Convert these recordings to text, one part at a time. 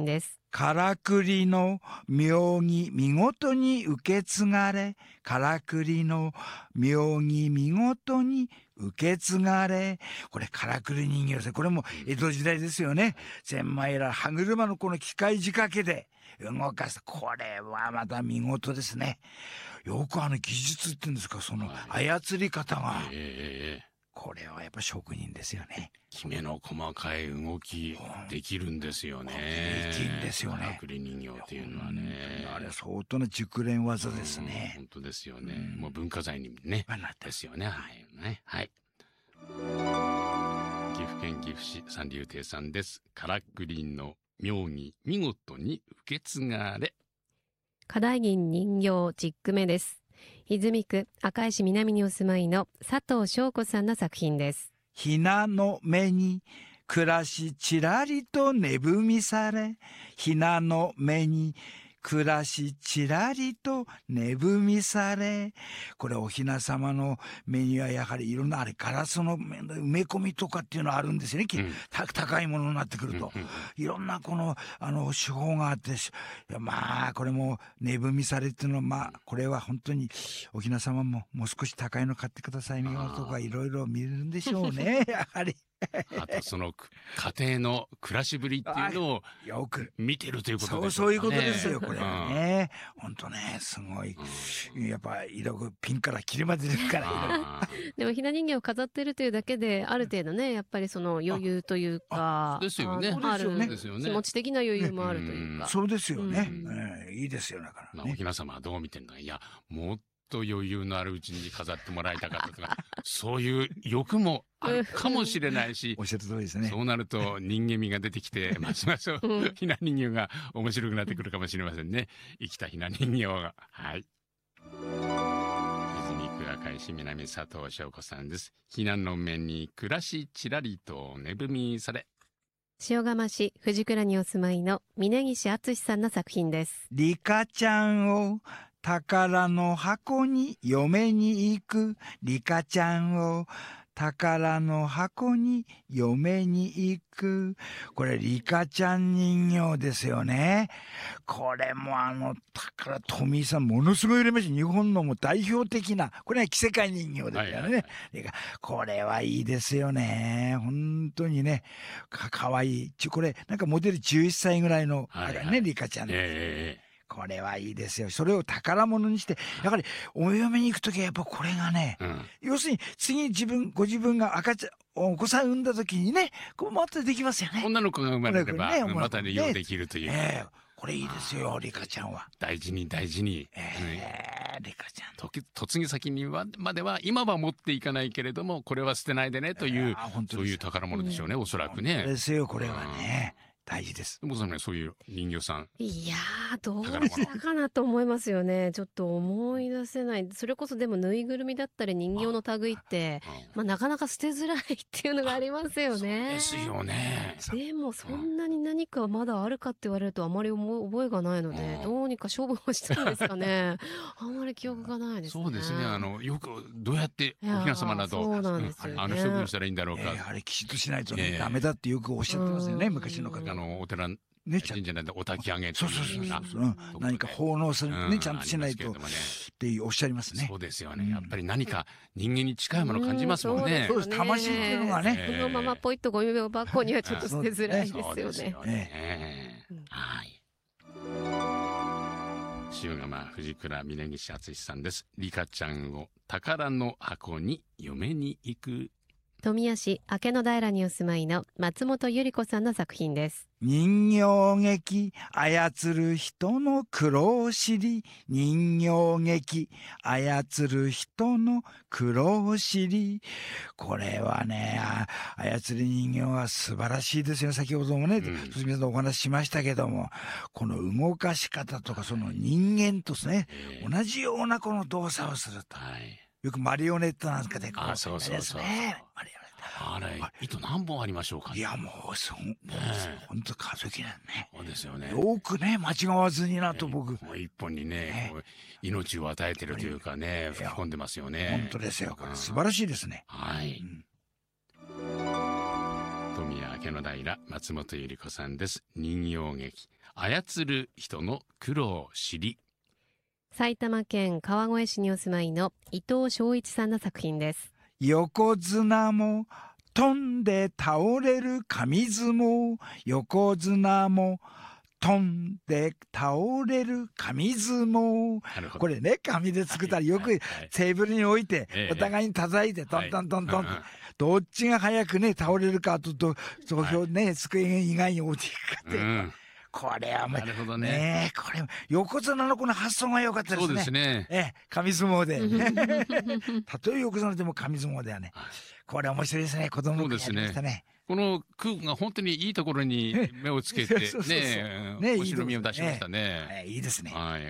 です。 からくりの妙義見事に受け継がれ、からくりの妙義見事に受け継がれ。これからくり人形ですね。これも江戸時代ですよね。千枚ら歯車のこの機械仕掛けで動かす。これはまた見事ですね。よく技術って言うんですか、その操り方が。これはやっぱ職人ですよね。 きめの細かい動きできるんですよね。 できるんですよね。 からくり人形っていうのはね。 あれ相当な熟練技ですね。 本当ですよね。もう文化財にね。ですよね。はい。岐阜県岐阜市三流亭さんです。からくりの妙義見事に受け継がれ。 課題銀人形10句目です。泉区赤石南にお住まいの佐藤翔子さんの作品です。 ひなの目に暮らしちらりと寝踏みされ、ひなの目に暮らしちらりと寝踏みされ。これおひな様の目にはやはりいろんなガラスの埋め込みとかっていうのあるんですよね。高いものになってくると、いろんなこの手法があって、まあこれも寝踏みされっていうのは、まあこれは本当におひな様ももう少し高いの買ってくださいみたいなとかいろいろ見るんでしょうね。やはりあとその家庭の暮らしぶりっていうのをよく見てるということですね。 そういうことですよこれはね。本当ね、すごい、やっぱ色々ピンからキリまでですから。 でもひな人形を飾ってるというだけである程度ね、やっぱりその余裕というか、 ですよね。 ある気持ち的な余裕もあるというか。 そうですよね。いいですよだからね。 おひな様はどう見てんだ。いやもっと余裕のあるうちに飾ってもらいたかったとか、そういう欲もあるかもしれないし、 おっしゃる通りですね。 そうなると人間味が出てきて、ますますひな人形が面白くなってくるかもしれませんね。生きたひな人形が。はい。泉区赤石南佐藤翔子さんです。ひなの目に暮らしちらりと寝踏みされ。 塩釜市藤倉にお住まいの峯岸敦さんの作品です。 リカちゃんを宝の箱に嫁に行く、リカちゃんを宝の箱に嫁に行く。これリカちゃん人形ですよね。これも宝富井さんものすごい売れました。日本のも代表的な、これは着せ替え人形ですからね。これはいいですよね。本当にね、かわいい。これなんかモデル11歳ぐらいのリカちゃんです。これはいいですよ。それを宝物にして、やはりお嫁に行くときはやっぱこれがね、要するに次ご自分がお子さん産んだときにね、こうまたできますよね。 女の子が生まれれば、また利用できるという。 これいいですよ、リカちゃんは。 大事に大事に。 リカちゃん。 嫁ぎ先にまでは、今は持っていかないけれども、これは捨てないでねという、そういう宝物でしょうね、おそらくね。 ですよ、これはね。大事です。 もうそういう人形さん。 いやー、どうしたかなと思いますよね。ちょっと思い出せない。それこそでもぬいぐるみだったり人形の類って、なかなか捨てづらいっていうのがありますよね。 そうですよね。 でもそんなに何かまだあるかって言われるとあまり覚えがないので、どうにか処分をしたんですかね。あんまり記憶がないですね。 そうですね。よくどうやっておひな様など、処分したらいいんだろうか。 あれきちっとしないとね、ダメだってよくおっしゃってますよね、昔の方。 お寺神社なんでお焚き上げという何か奉納するね、ちゃんとしないとっておっしゃいますね。 そうですよね。やっぱり何か人間に近いものを感じますもんね。 そうです。魂っていうのがね。 このままポイッとゴミ箱にはちょっと捨てづらいですよね。 はい。塩釜藤倉峯岸敦さんです。リカちゃんを宝の箱に嫁に行く。 富谷市明野平にお住まいの松本百合子さんの作品です。 人形劇操る人の苦労を知り、人形劇操る人の苦労を知り。これはね、操る人形は素晴らしいですよ。先ほどもね、すみませんお話ししましたけども、この動かし方とかその人間とね、同じようなこの動作をすると。よくマリオネットなんかでこうそうそうそう。あれ、糸何本ありましょうかね。 いや、もう、本当数えきれないね。 そうですよね。 よくね、間違わずになと僕。 もう一本にね、命を与えてるというかね、吹き込んでますよね。 本当ですよ。これ素晴らしいですね。 はい。 本宮明の平松本百合子さんです。人形劇操る人の苦労を知り。 埼玉県川越市にお住まいの伊藤昭一さんの作品です。 横綱も飛んで倒れる神相撲、横綱も飛んで倒れる紙相撲。これね、紙で作ったらよくテーブルに置いてお互いに叩いてトントントントンって、どっちが早くね倒れるかと投票ね、机以外に置いていくかっていう、これはもう、なるほどね。これ横綱のこの発想が良かったですね。そうですね。紙相撲でたとえ横綱でも紙相撲だよね。これ面白いですね。子供の時やりましたね。 この句が本当にいいところに目をつけてね、面白みを出しましたね。 いいですね。 はい、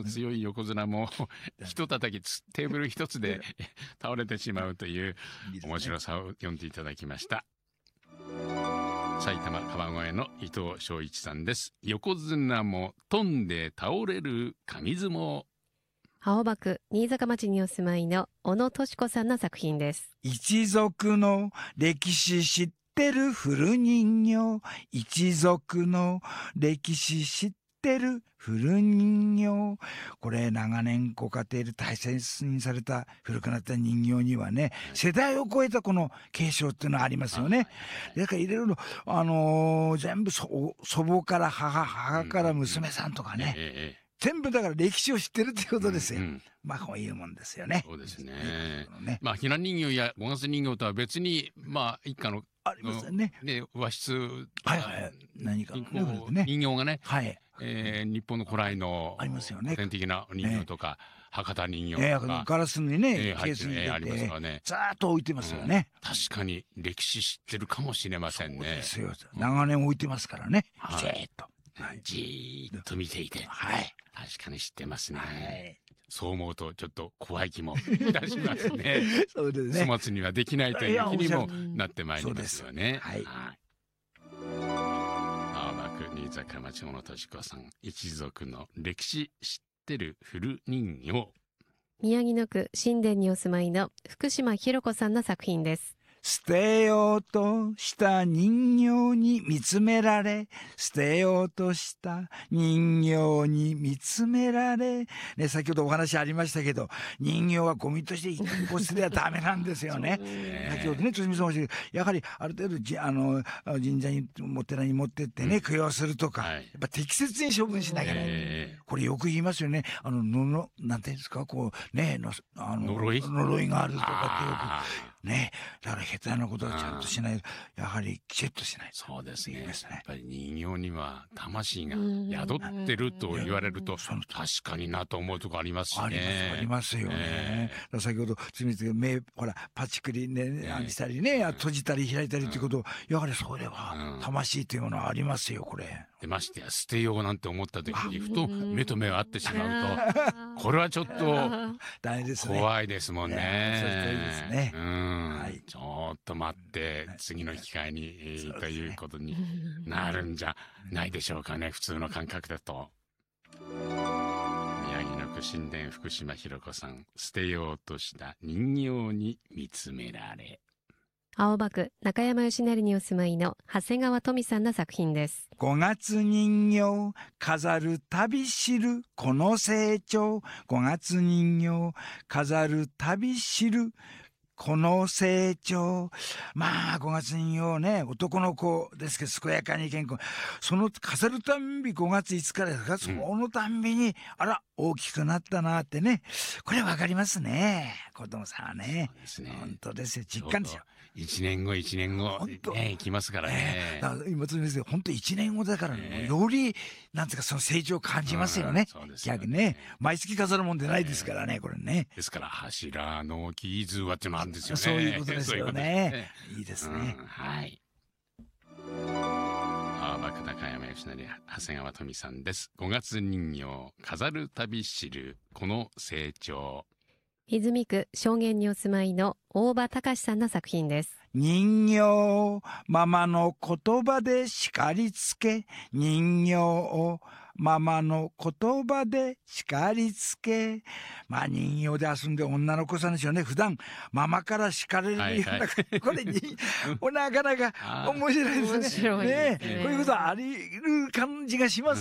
強い横綱もひと叩きテーブル一つで倒れてしまうという面白さを読んでいただきました。埼玉川越の伊藤昭一さんです。横綱も飛んで倒れる紙相撲。 青葉区新坂町にお住まいの小野敏子さんの作品です。 一族の歴史知ってる古人形、一族の歴史知ってる古人形。これ長年ご家庭で大切にされた古くなった人形にはね、世代を超えたこの継承っていうのはありますよね。だからいろいろ全部祖母から母から娘さんとかね、全部だから歴史を知ってるっていうことですよ。まあこういうもんですよね。 そうですね。まあひな人形や五月人形とは別に、まあ一家のありますね。 和室、 何か人形がね、日本の古来の古典的な人形とか博多人形とかガラスにねケースに入れてずっと置いてますよね。 確かに歴史知ってるかもしれませんね。 そうですよ。長年置いてますからね。 じーっと見ていて、確かに知ってますね。そう思うとちょっと怖い気もいたしますね。 そうですね。 粗末にはできないという気にもなってまいりますよね。青葉区新坂町小野敏子さん、一族の歴史知ってる古人形。 宮城野区新田にお住まいの福島ひろ子さんの作品です。 捨てようとした人形に見つめられ、捨てようとした人形に見つめられ、ね、先ほどお話ありましたけど、人形はゴミとして一個捨ててはダメなんですよね。先ほどね、辻見さんおっしゃるけど、やはりある程度神社にお寺に持ってってね、供養するとか、やっぱ適切に処分しなきゃね。これよく言いますよね。なんていうんですか、こうね、呪いがあるとかってよくね。だから下手なことはちゃんとしない、やはりきちっとしない。 そうですね。やっぱり人形には魂が宿ってると言われると、確かになと思うとこありますしね。 ありますよね。先ほど目ほらパチクリねしたりね、閉じたり開いたりということ、やはりそれは魂というものはありますよ、これ。 でましてや捨てようなんて思った時にふと目と目が合ってしまうと、これはちょっと怖いですもんね。ちょっと待って次の機会にということになるんじゃないでしょうかね、普通の感覚だと。宮城野区新田福島ひろ子さん、捨てようとした人形に見つめられ。 青葉区中山義成にお住まいの長谷川富さんの作品です。 五月人形飾る旅知るこの成長、五月人形飾る旅知るこの成長。まあ5月人形ね、男の子ですけど健やかに健康、その飾るたんび5月5日ですか、そのたんびにあら大きくなったなってね、これわかりますね、子供さんはね。本当ですよ、実感ですよ。 1年後ね、来ますからね。 今とですよ、本当1年後だからよりなんていうかその成長を感じますよね。逆にね、毎月飾るもんでないですからね、これね。 ですから柱の木図はっていうのあるんですよね。 そういうことですよね。いいですね。 はい。青葉区中山義成、長谷川富さんです。五月人形飾る旅知るこの成長。 泉区証言にお住まいの大場隆さんの作品です。 人形ママの言葉で叱りつけ、人形をママの言葉で叱りつけ。まあ人形で遊んで女の子さんでしょうね。普段ママから叱られるような、 はいはいこれになかなか面白いですね。 面白いですねこういうことありる感じがします